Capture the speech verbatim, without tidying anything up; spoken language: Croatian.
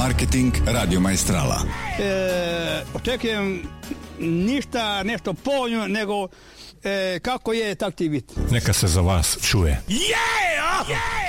Marketing Radio Maestrala. E, očekujem ništa nešto povoljno, nego e, kako je, tak ti biti. Neka se za vas čuje. Yeah! Yeah!